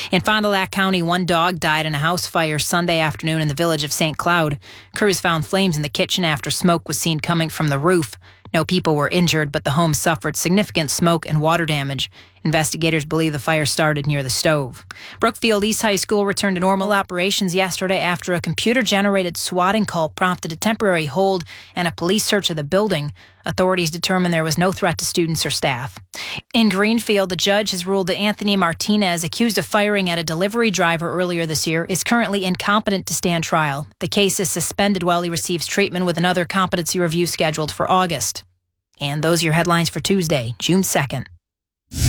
In Fond du Lac County, one dog died in a house fire Sunday afternoon in the village of St. Cloud. Crews found flames in the kitchen after smoke was seen coming from the roof. No people were injured, but the home suffered significant smoke and water damage. Investigators believe the fire started near the stove. Brookfield East High School returned to normal operations yesterday after a computer-generated swatting call prompted a temporary hold and a police search of the building. Authorities determined there was no threat to students or staff. In Greenfield, the judge has ruled that Anthony Martinez, accused of firing at a delivery driver earlier this year, is currently incompetent to stand trial. The case is suspended while he receives treatment with another competency review scheduled for August. And those are your headlines for Tuesday, June 2nd.